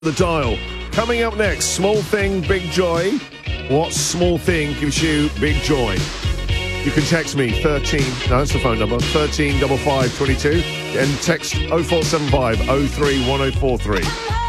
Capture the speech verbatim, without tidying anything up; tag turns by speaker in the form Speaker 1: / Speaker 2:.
Speaker 1: The dial. Coming up next, small thing, big joy. What small thing gives you big joy? You can text me thirteen, no, that's the phone number, thirteen five five two two, and text oh four seven five oh three one oh four three.